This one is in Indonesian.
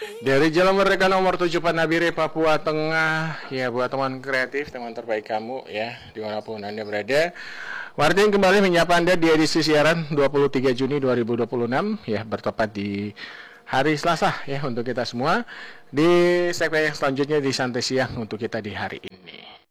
Dari Jalan Merdeka nomor 7 Panabire, Papua Tengah. Ya, buat teman kreatif, teman terbaik kamu ya, dimanapun Anda berada. Martin kembali menyapa Anda di edisi siaran 23 Juni 2026 ya, bertepat di hari Selasa ya untuk kita semua. Di segmen yang selanjutnya di Santai Siang untuk kita di hari ini.